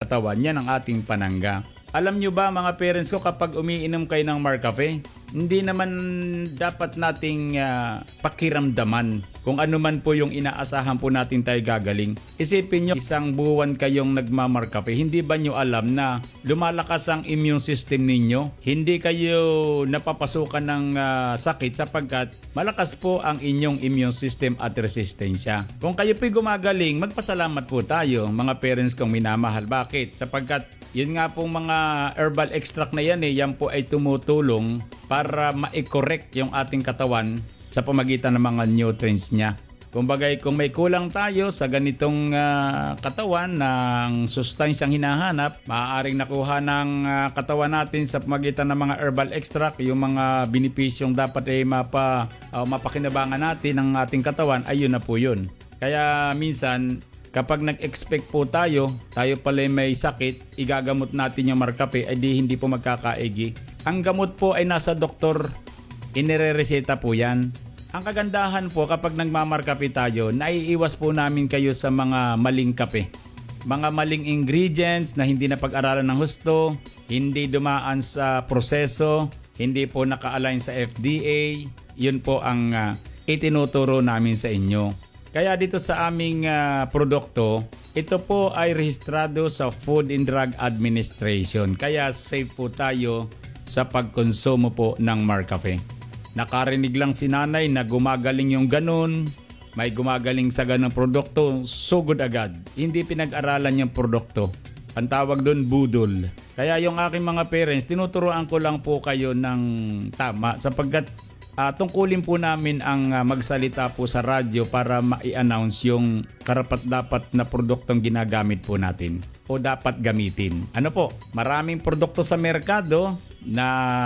katawan, yan ang ating panangga. Alam nyo ba mga parents ko, kapag umiinom kayo ng Marcafe, hindi naman dapat nating pakiramdaman kung ano man po yung inaasahan po natin tayo gagaling. Isipin nyo, isang buwan kayong nagmamarkape, hindi ba nyo alam na lumalakas ang immune system ninyo? Hindi kayo napapasukan ng sakit sapagkat malakas po ang inyong immune system at resistensya. Kung kayo po'y gumagaling, magpasalamat po tayo mga parents kong minamahal. Bakit? Sapagkat yun nga pong mga herbal extract na yan yan po ay tumutulong para ma-correct yung ating katawan sa pamagitan ng mga nutrients niya. Kumbaga, kung may kulang tayo sa ganitong katawan ng sustansyang hinahanap, maaaring nakuha ng katawan natin sa pamagitan ng mga herbal extract, yung mga benepisyong dapat ay mapakinabangan natin ng ating katawan, ayun na po yun. Kaya minsan, kapag nag-expect po tayo pala may sakit, igagamot natin yung Marcafe, ay hindi po magkakaigi. Ang gamot po ay nasa doktor, inirereseta po yan. Ang kagandahan po kapag nagmamarkape tayo, naiiwas po namin kayo sa mga maling kape. Mga maling ingredients na hindi napag-aralan ng husto, hindi dumaan sa proseso, hindi po naka-align sa FDA, yun po ang itinuturo namin sa inyo. Kaya dito sa aming produkto, ito po ay rehistrado sa Food and Drug Administration. Kaya safe po tayo sa pagkonsumo po ng Marcafe. Nakarinig lang si nanay na gumagaling yung ganun, may gumagaling sa ganung produkto, sugod agad. Hindi pinag-aralan yung produkto. Ang tawag doon, budol. Kaya yung aking mga parents, tinuturoan ko lang po kayo ng tama sapagkat tungkulin po namin ang magsalita po sa radyo para ma-i-announce yung karapat-dapat na produktong ginagamit po natin o dapat gamitin. Ano po, maraming produkto sa merkado na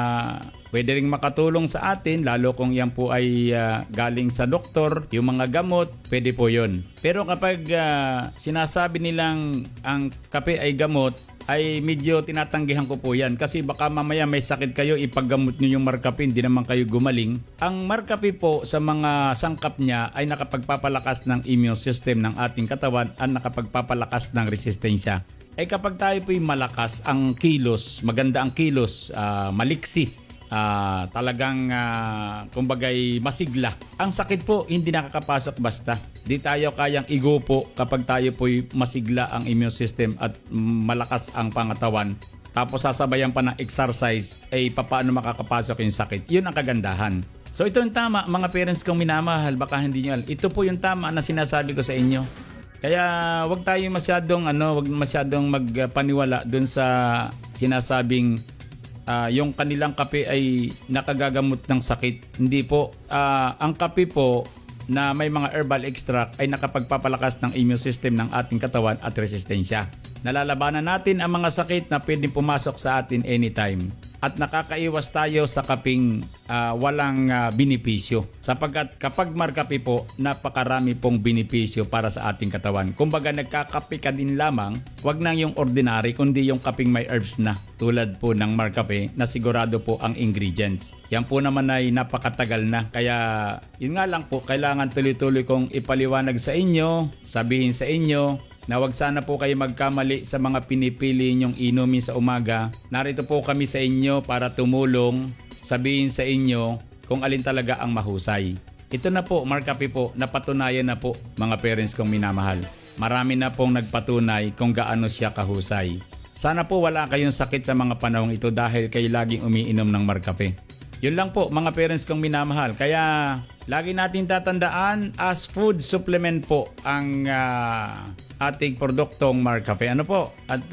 pwede ring makatulong sa atin, lalo kung yan po ay galing sa doktor, yung mga gamot, pwede po yun. Pero kapag sinasabi nilang ang kape ay gamot, ay medyo tinatanggihan ko po yan. Kasi baka mamaya may sakit kayo, ipaggamot nyo yung Marcafe, hindi naman kayo gumaling. Ang Marcafe po sa mga sangkap niya ay nakapagpapalakas ng immune system ng ating katawan at nakapagpapalakas ng resistensya. Ay kapag tayo po'y malakas ang kilos, maganda ang kilos, maliksi, talagang kumbagay masigla. Ang sakit po hindi nakakapasok basta. Di tayo kayang igupo kapag tayo po'y masigla ang immune system at malakas ang pangatawan. Tapos sasabayan pa ng exercise, ay paano makakapasok yung sakit. Yun ang kagandahan. So ito yung tama mga parents kong minamahal, baka hindi nyo alam. Ito po yung tama na sinasabi ko sa inyo. Kaya wag tayo masyadong magpaniwala dun sa sinasabing yung kanilang kape ay nakagagamot ng sakit. Hindi po. Ang kape po na may mga herbal extract ay nakapagpapalakas ng immune system ng ating katawan at resistensya. Nalalabanan natin ang mga sakit na pwedeng pumasok sa atin anytime. At nakakaiwas tayo sa kaping walang benepisyo. Sapagkat kapag Marcafe po, napakarami pong benepisyo para sa ating katawan. Kumbaga nagkakape ka din lamang, wag nang yung ordinary, kundi yung kaping may herbs na. Tulad po ng Marcafe na sigurado po ang ingredients. Yan po naman ay napakatagal na. Kaya yun nga lang po, kailangan tuloy-tuloy kong ipaliwanag sa inyo, sabihin sa inyo, na wag sana po kayo magkamali sa mga pinipili nyong inumin sa umaga. Narito po kami sa inyo para tumulong, sabihin sa inyo kung alin talaga ang mahusay. Ito na po, Marcafe po, napatunayan na po mga parents kong minamahal. Marami na pong nagpatunay kung gaano siya kahusay. Sana po wala kayong sakit sa mga panahong ito dahil kayo laging umiinom ng Marcafe. Yun lang po mga parents kong minamahal. Kaya lagi natin tatandaan as food supplement po ang ating produktong Marcafe. Ano po? At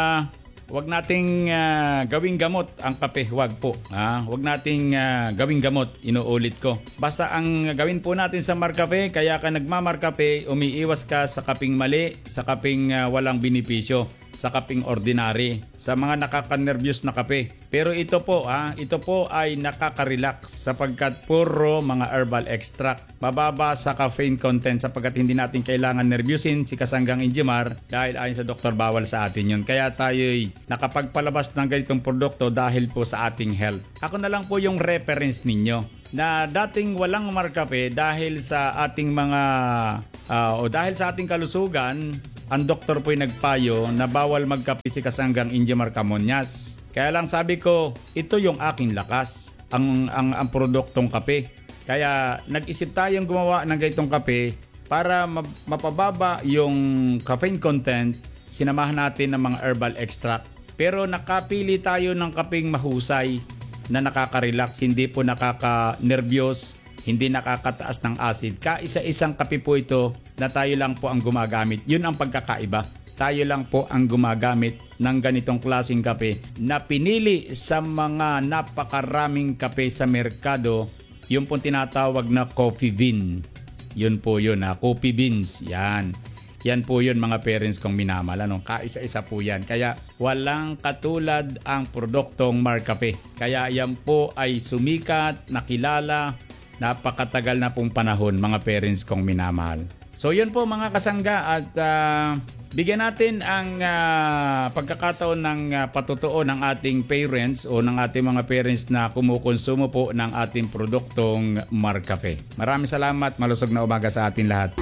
wag nating gawing gamot ang kape. Wag po. Wag nating gawing gamot. Inuulit ko. Basta ang gawin po natin sa Marcafe, kaya ka nagmamarkape, umiiwas ka sa kaping mali, sa kaping walang benepisyo, sa kaping ordinary, sa mga nakaka-nervyos na kape. Pero ito po ay nakaka-relax sapagkat puro mga herbal extract. Mababa sa caffeine content sapagkat hindi natin kailangan nervyusin si Kasanggang Injimar dahil ayon sa doktor bawal sa atin yun. Kaya tayo'y nakapagpalabas ng ganitong produkto dahil po sa ating health. Ako na lang po yung reference ninyo na dating walang Marcafe dahil sa ating mga dahil sa ating kalusugan, ang doktor po'y nagpayo na bawal magkape si Kasanggang Ingemar Camonias. Kaya lang sabi ko, ito yung aking lakas, ang produktong kape. Kaya nag-isip tayong gumawa ng ganitong kape para mapababa yung caffeine content, sinamahan natin ng mga herbal extract. Pero nakapili tayo ng kapeng mahusay na nakaka-relax, hindi po nakaka-nervyos, hindi nakakataas ng acid. Kaisa-isang kape po ito na tayo lang po ang gumagamit. Yun ang pagkakaiba. Tayo lang po ang gumagamit ng ganitong klaseng kape na pinili sa mga napakaraming kape sa merkado. Yung po tinatawag na coffee bean. Yun po yun, coffee beans. Yan. Yan po yun mga parents kong minamahal. Kaisa-isa po yan. Kaya walang katulad ang produktong Marcafe. Kaya yan po ay sumikat, nakilala, napakatagal na pong panahon mga parents kong minamahal. So yun po mga kasangga at bigyan natin ang pagkakataon ng patutuo ng ating parents o ng ating mga parents na kumukonsumo po ng ating produktong Marcafe. Maraming salamat, malusog na umaga sa ating lahat.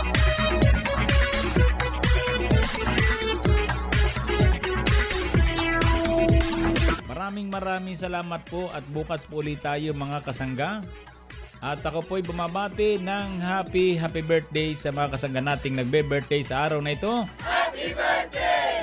Maraming salamat po at bukas po ulit tayo mga kasangga. At ako po'y bumabati ng happy birthday sa mga kasangga nating nagbe-birthday sa araw na ito. Happy birthday!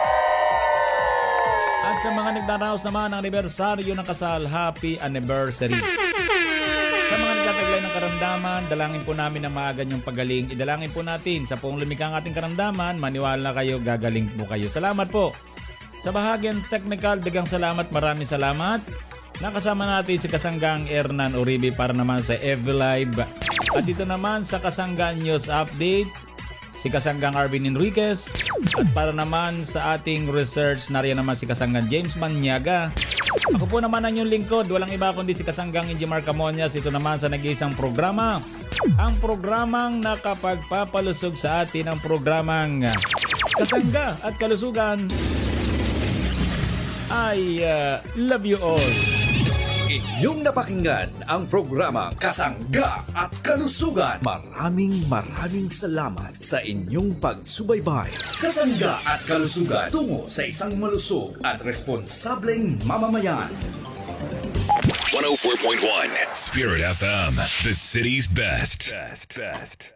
At sa mga nagdaraos naman ng anibersaryo ng kasal, happy anniversary. Sa mga nagtataglay ng karamdaman, dalangin po namin ang maaganyong pagaling. Idalangin po natin sa pong lumikang ating karamdaman, maniwala kayo, gagaling po kayo. Salamat po. Sa bahagyang technical, dagang salamat, maraming salamat. Nakasama natin si Kasanggang Ernan Uribe para naman sa FB Live. At dito naman sa Kasanggang News Update, si Kasanggang Arvin Enriquez. At para naman sa ating research, nariyan naman si Kasanggang James Manyaga. Ako po naman ang inyong lingkod, walang iba kundi si Kasanggang Ingemar Camonias. Ito naman sa nag-iisang programa. Ang programang nakapagpapalusog sa atin ang programang Kasangga at Kalusugan. I love you all. Inyong napakinggan ang programa Kasangga at Kalusugan. Maraming salamat sa inyong pagsubaybay. Kasangga at Kalusugan, tungo sa isang malusog at responsableng mamamayan. 104.1 Spirit FM, the city's best.